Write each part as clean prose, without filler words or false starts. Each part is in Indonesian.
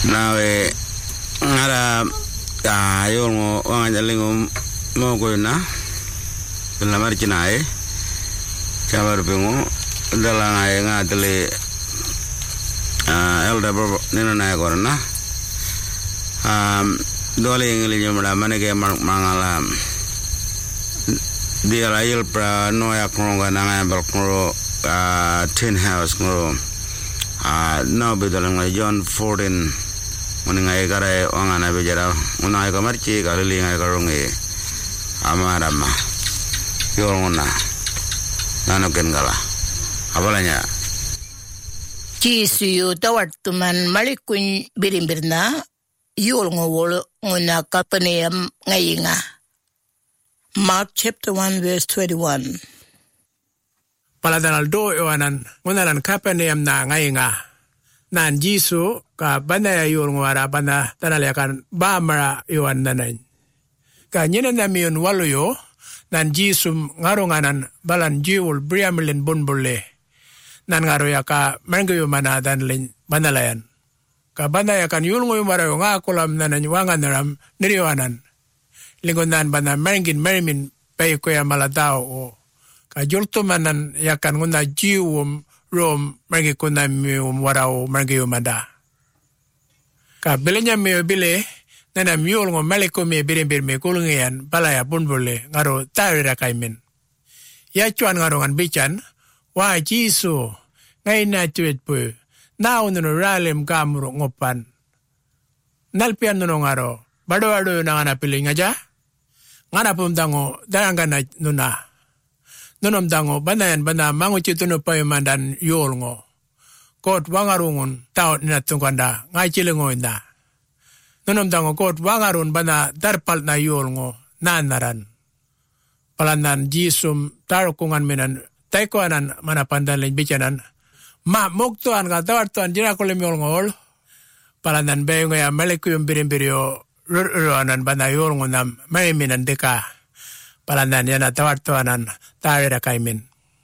nawe ngara ayo ngo wangajalingo mo ko na lamar cinae kabar pengo dalang ay ngatele elda nino na korna dole ngeli nyumra maneke mangala dia lail pra noya kronga nanga balkro tin house ngro no bedalang John 14 Uningai kare ongana bejara unai kamarci kalili ngai karungi amarama yorongna nanoken gala abalanya Jisuyu tawartuman malikun birimbirna yolngo wol ngona kapaneam ngayinga Mark chapter 1 verse 21 Paladanal do ewanan ngunalan kapaneam na ngayinga nan Jisu ka banda yul ngwara banda tanalakan ba mara yuan nanan ka nyina namiyon waluyo nan Jisu ngaronganan balan jiul briamlin bunbulle nan ngaro ya ka mangayo manadan lin bandalayan ka banda yakan yul ngoy mara nga kulam nanan wangan ram niriwanan lingonan banda mangin merimin pay ko ya maladao o ka julto manan yakan nguna jiwum rom margi kuna mium warao margi umada ka belenya me bile nana miol ngo maleko me birembir me kulungian balaya bunbole ngaro tawira kaimen ya chuan ngaro ngan bichan wa Jisu ngai na tuet pu na uno ralem kamro ngopan nalpian no ngaro bado na ngana piling aja ngana pumdango darangana nuna Nonom dango banayan bana mangu chituno pa yumandan yol ngo. Kot wangarungun taot na tungkanda ngay chilingo na. Nonom dango kot wangarun bana darpal na yol ngo nanaran. Palanan Jisum tarukungan minan taikoanan manapandan bicanan. Ma muktuan ka tawartuan jirakulim yol ngol. Palanan bayo ngaya malikuyum birimbirio ruruanan bana yol ngo nam may minan deka. Palanan yana tawartuanan tawira kaimin.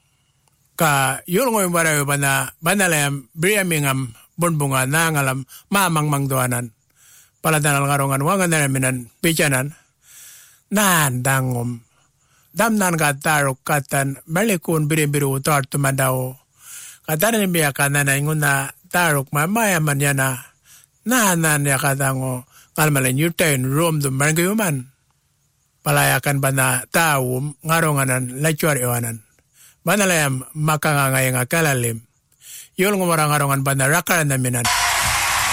Ka yulngoy marayo bana banalayam briamingam bunbunga na ngalam mamangmang doanan. Paladan algarongan wangan na minan pichanan. Nan dangom. Damnan ka tarok katan malikun birimbiru tartumandao. Katanin biya ka na inguna tarok mamayaman yana. Nanan ya katango kalmalin yutain rom dum margayuman. Palayakan bana taum ngaronganan lacuar ewanan. Bana layam makangangay nga kalalim. Yul ngumarang ngarongan bana rakaran na minan.